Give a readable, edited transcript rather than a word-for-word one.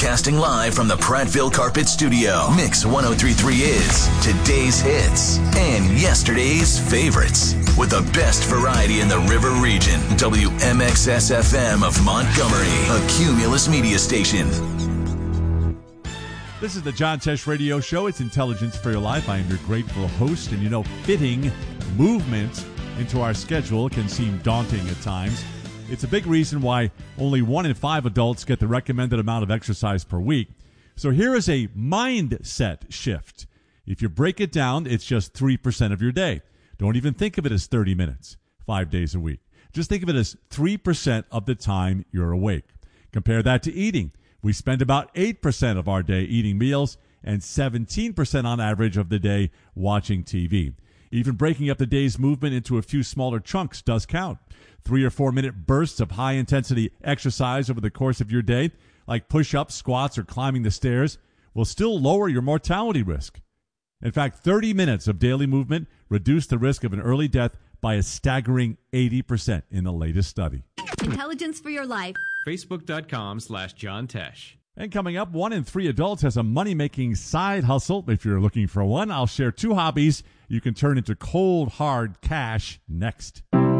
Broadcasting live from the Prattville Carpet Studio. Mix 1033 is today's hits and yesterday's favorites. With the best variety in the River Region. WMXS-FM of Montgomery, a Cumulus media station. This is the John Tesh Radio Show. It's Intelligence for Your Life. I am your grateful host. And you know, fitting movement into our schedule can seem daunting at times. It's a big reason why only 1 in 5 adults get the recommended amount of exercise per week. So here is a mindset shift. If you break it down, it's just 3% of your day. Don't even think of it as 30 minutes, 5 days a week. Just think of it as 3% of the time you're awake. Compare that to eating. We spend about 8% of our day eating meals and 17% on average of the day watching TV. Even breaking up the day's movement into a few smaller chunks does count. 3 or 4 minute bursts of high-intensity exercise over the course of your day, like push-ups, squats, or climbing the stairs, will still lower your mortality risk. In fact, 30 minutes of daily movement reduce the risk of an early death by a staggering 80% in the latest study. Intelligence for Your Life. Facebook.com/John Tesh. And coming up, 1 in 3 adults has a money-making side hustle. If you're looking for one, I'll share 2 hobbies you can turn into cold, hard cash next.